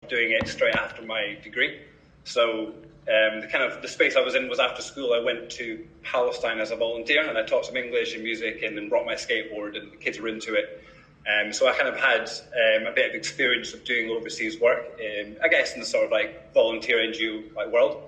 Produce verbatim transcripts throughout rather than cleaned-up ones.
doing it straight after my degree. So um, the kind of the space I was in was after school. I went to Palestine as a volunteer, and I taught some English and music, and then brought my skateboard, and the kids were into it. Um, so I kind of had um, a bit of experience of doing overseas work, in, I guess, in the sort of like volunteer N G O like world.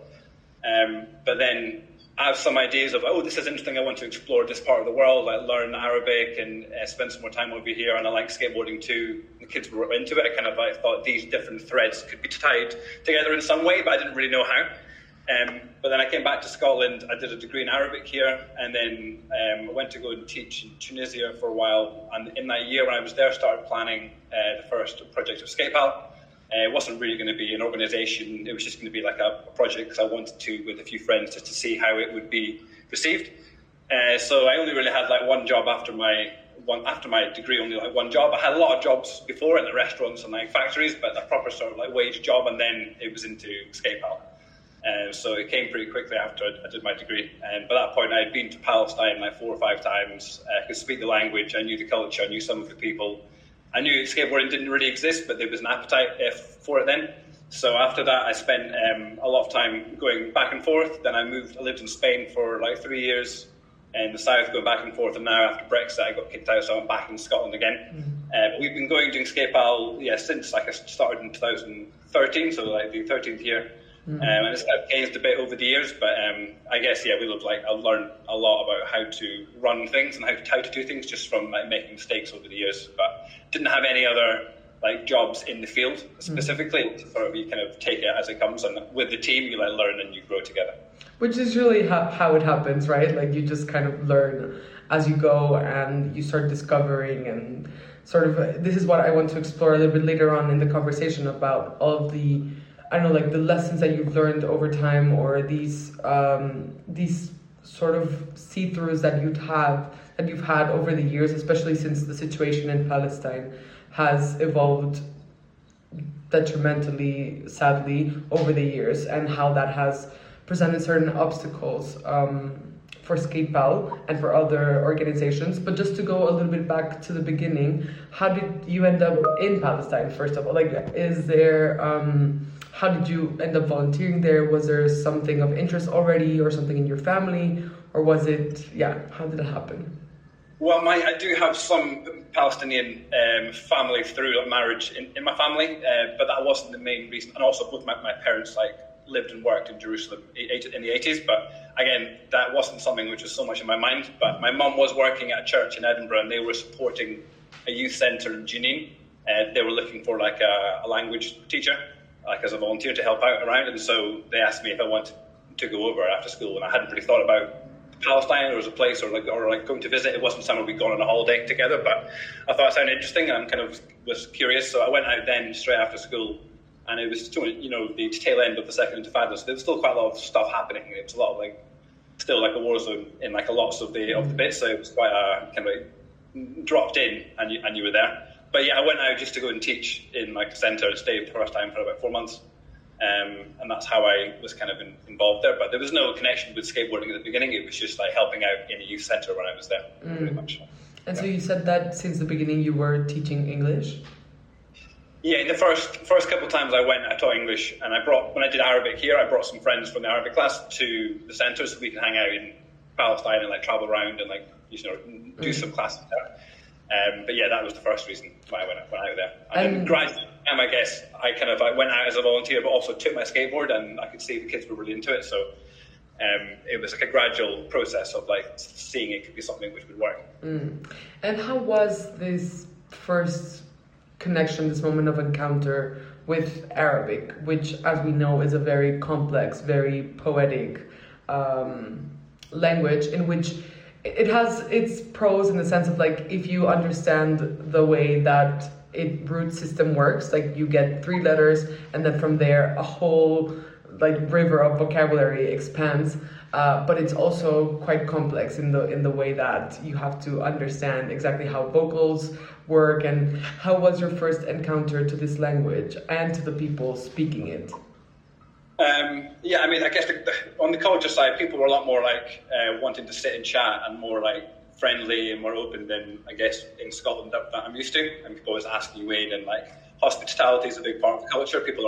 Um, but then I have some ideas of, oh, this is interesting. I want to explore this part of the world, like learn Arabic and uh, spend some more time over here. And I like skateboarding too. The kids were into it. I kind of like thought these different threads could be tied together in some way, but I didn't really know how. Um, but then I came back to Scotland. I did a degree in Arabic here, and then um, I went to go and teach in Tunisia for a while. And in that year when I was there, started planning uh, the first project of SkatePal. Uh, it wasn't really going to be an organisation. It was just going to be like a, a project because I wanted to, with a few friends, just to see how it would be received. Uh, so I only really had like one job after my one after my degree. Only like one job. I had a lot of jobs before in the restaurants and like factories, but a proper sort of like wage job. And then it was into SkatePal. Uh, so it came pretty quickly after I, I did my degree. And by that point, I had been to Palestine like four or five times. I could speak the language. I knew the culture. I knew some of the people. I knew skateboarding didn't really exist, but there was an appetite uh, for it then. So after that, I spent um, a lot of time going back and forth. Then I moved. I lived in Spain for like three years in the south, going back and forth. And now after Brexit, I got kicked out, so I'm back in Scotland again. Mm-hmm. Uh, we've been going doing SkatePal yeah since like I started in two thousand thirteen, so like the thirteenth year. Mm-hmm. Um, and it's kind of changed a bit over the years, but um, I guess yeah, we would like I learned a lot about how to run things and how to, how to do things just from like making mistakes over the years. But didn't have any other like jobs in the field specifically. Mm-hmm. Sort of you kind of take it as it comes, and with the team you like learn and you grow together. Which is really how, how it happens, right? Like you just kind of learn as you go, and you start discovering and sort of. This is what I want to explore a little bit later on in the conversation about all of the. I don't know, like the lessons that you've learned over time, or these um, these sort of see-throughs that you'd have that you've had over the years, especially since the situation in Palestine has evolved detrimentally, sadly, over the years, and how that has presented certain obstacles um, for SkatePal and for other organizations. But just to go a little bit back to the beginning, how did you end up in Palestine? First of all, like, is there um, how did you end up volunteering there? Was there something of interest already, or something in your family, or was it, yeah, how did it happen? Well, my I do have some Palestinian um, family through like, marriage in, in my family, uh, but that wasn't the main reason. And also, both my, my parents like lived and worked in Jerusalem in the eighties, but again, that wasn't something which was so much in my mind. But my mum was working at a church in Edinburgh, and they were supporting a youth centre in Jenin. Uh, they were looking for like a, a language teacher, like as a volunteer to help out around, and so they asked me if I wanted to go over after school, and I hadn't really thought about Palestine or as a place or like or like going to visit. It wasn't somewhere we'd gone on a holiday together, but I thought it sounded interesting, and I kind of was curious, so I went out then straight after school, and it was you know the tail end of the second Intifada, so there was still quite a lot of stuff happening. It was a lot of like still like a war zone in like a lots of the of the bits, so it was quite a kind of like dropped in and you and you were there. But yeah, I went out just to go and teach in like a centre and stayed for the first time for about four months. Um, and that's how I was kind of in, involved there. But there was no connection with skateboarding at the beginning. It was just like helping out in a youth centre when I was there, mm. pretty much. And yeah. So you said that since the beginning you were teaching English? Yeah, in the first first couple of times I went, I taught English, and I brought, when I did Arabic here, I brought some friends from the Arabic class to the centre so we could hang out in Palestine and like travel around and like, you know, do mm. some classes there. Um, but yeah, that was the first reason why I went, went out there. And um, then gradually, I guess, I kind of I went out as a volunteer, but also took my skateboard, and I could see the kids were really into it. So um, it was like a gradual process of like seeing it could be something which would work. Mm. And how was this first connection, this moment of encounter with Arabic, which, as we know, is a very complex, very poetic um, language in which it has its pros in the sense of like if you understand the way that it root system works, like you get three letters and then from there a whole like river of vocabulary expands, uh, but it's also quite complex in the in the way that you have to understand exactly how vocals work. And how was your first encounter to this language and to the people speaking it? Um, yeah, I mean, I guess the, the, on the culture side, people were a lot more like uh, wanting to sit and chat and more like friendly and more open than I guess in Scotland that, that I'm used to. And people always asking you in, and like hospitality is a big part of the culture. People